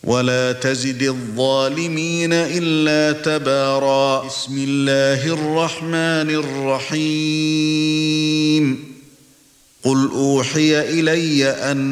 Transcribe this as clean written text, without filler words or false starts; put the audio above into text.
ولا تزد الظالمين إلا تبارا. بسم الله الرحمن الرحيم. قل أوحي إلي أن